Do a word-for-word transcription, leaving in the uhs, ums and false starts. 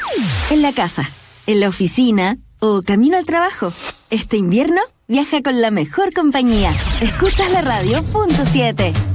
En la casa, en la oficina o camino al trabajo. Este invierno, viaja con la mejor compañía. Escuchas la radio punto siete.